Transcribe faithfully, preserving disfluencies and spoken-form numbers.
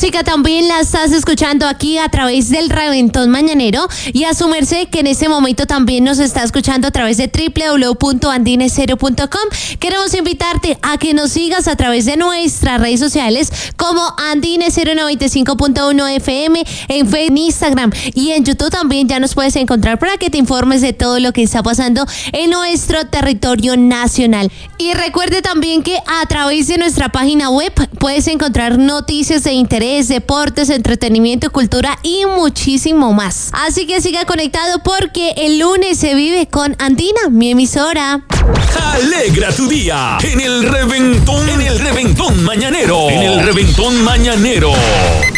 música también la estás escuchando aquí a través del Reventón Mañanero y a su merced que en este momento también nos está escuchando a través de doble u doble u doble u punto andine cero punto com. Queremos invitarte a que nos sigas a través de nuestras redes sociales como Andine cero noventa y cinco punto uno F M en Facebook, en Instagram y en YouTube también ya nos puedes encontrar para que te informes de todo lo que está pasando en nuestro territorio nacional. Y recuerde también que a través de nuestra página web puedes encontrar noticias de interés, deportes, entretenimiento, cultura y muchísimo más. Así que siga conectado porque el lunes se vive con Andina, mi emisora. Alegra tu día en el Reventón, en el Reventón Mañanero, en el Reventón Mañanero.